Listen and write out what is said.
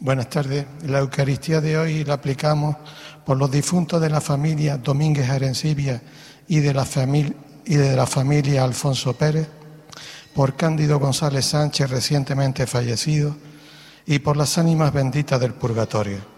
Buenas tardes. La Eucaristía de hoy la aplicamos por los difuntos de la familia Domínguez Arencibia y de la familia Alfonso Pérez, por Cándido González Sánchez, recientemente fallecido, y por las ánimas benditas del purgatorio.